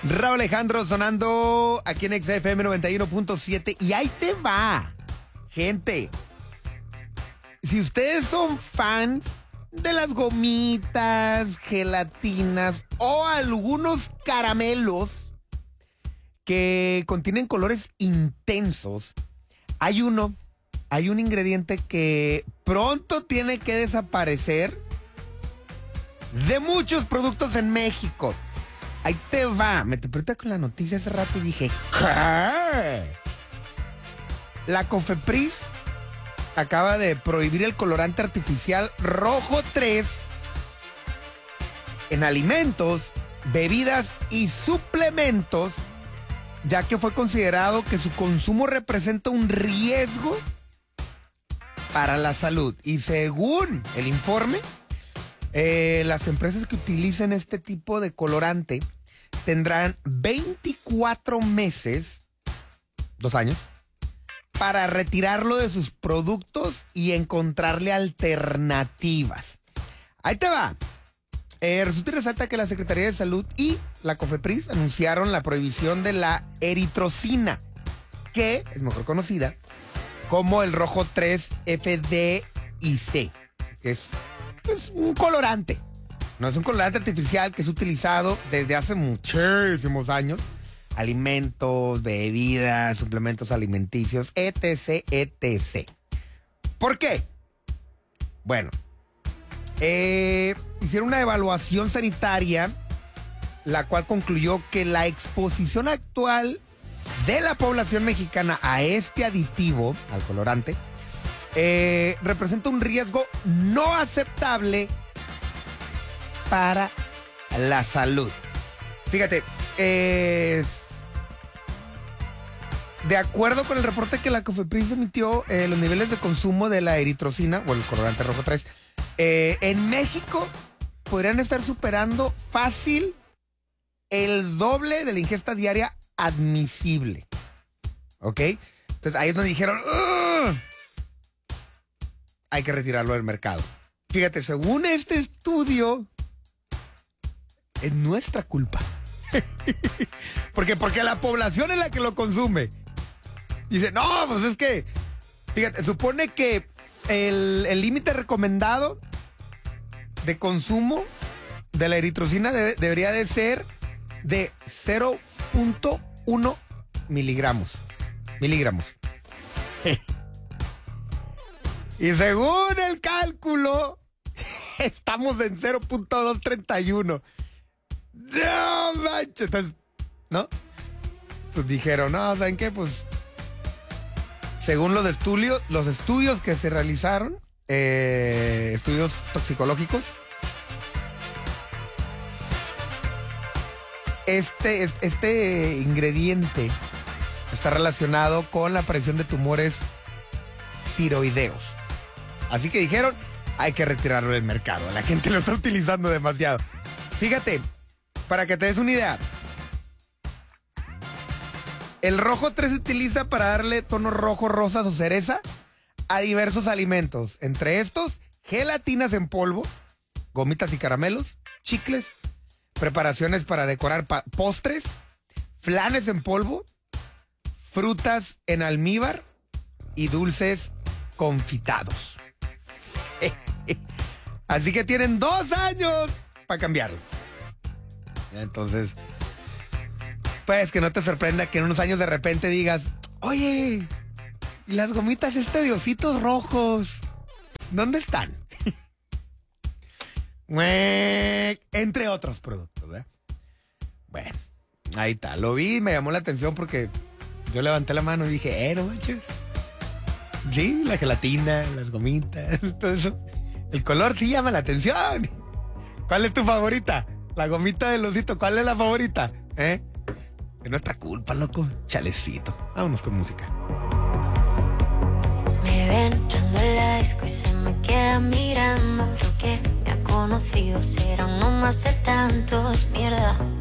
Raúl Alejandro sonando aquí en XFM 91.7. Y ahí te va, gente. Si ustedes son fans de las gomitas, gelatinas o algunos caramelos que contienen colores intensos, hay un ingrediente que pronto tiene que desaparecer de muchos productos en México. Ahí te va. Me te con la noticia hace rato y dije, ¿qué? La COFEPRIS acaba de prohibir el colorante artificial rojo 3 en alimentos, bebidas y suplementos, ya que fue considerado que su consumo representa un riesgo para la salud. Y según el informe, las empresas que utilicen este tipo de colorante tendrán 24 meses, 2 años, para retirarlo de sus productos y encontrarle alternativas. Ahí te va. Resulta y resalta que la Secretaría de Salud y la COFEPRIS anunciaron la prohibición de la eritrocina, que es mejor conocida como el rojo 3 FDIC, que es un colorante. No es un colorante artificial que es utilizado desde hace muchísimos años. Alimentos, bebidas, suplementos alimenticios, etc, etc. ¿Por qué? Bueno, hicieron una evaluación sanitaria, la cual concluyó que la exposición actual de la población mexicana a este aditivo, al colorante, representa un riesgo no aceptable para la salud. Fíjate, de acuerdo con el reporte que la COFEPRIS emitió, los niveles de consumo de la eritrocina, o el colorante rojo 3, en México podrían estar superando fácil el doble de la ingesta diaria admisible. ¿Ok? Entonces ahí es donde dijeron, ¡ugh! Hay que retirarlo del mercado. Fíjate, según este estudio, es nuestra culpa. Porque la población es la que lo consume. Dice, no, pues es que, fíjate, supone que el límite recomendado de consumo de la eritrocina debería de ser de 0.1 miligramos. Y según el cálculo, estamos en 0.231. No manches. Entonces, ¿no? Pues dijeron, no, ¿saben qué? Pues, según los estudios que se realizaron, estudios toxicológicos, este ingrediente está relacionado con la aparición de tumores tiroideos. Así que dijeron, hay que retirarlo del mercado. La gente lo está utilizando demasiado. Fíjate, para que te des una idea, el rojo 3 se utiliza para darle tonos rojo, rosas o cereza a diversos alimentos. Entre estos, gelatinas en polvo, gomitas y caramelos, chicles, preparaciones para decorar postres, flanes en polvo, frutas en almíbar y dulces confitados. Así que tienen 2 años para cambiarlo. Entonces, pues que no te sorprenda que en unos años de repente digas, oye, ¿y las gomitas de ositos rojos? ¿Dónde están? Entre otros productos, ¿verdad? Bueno, ahí está. Lo vi y me llamó la atención porque yo levanté la mano y dije, no manches. Sí, la gelatina, las gomitas, todo eso. El color sí llama la atención. ¿Cuál es tu favorita? La gomita del osito, ¿cuál es la favorita? Es nuestra culpa, loco. Chalecito. Vámonos con música. Me ven entrando en la disco y se me queda mirando. Creo que me ha conocido, será uno más de tantos. Mierda.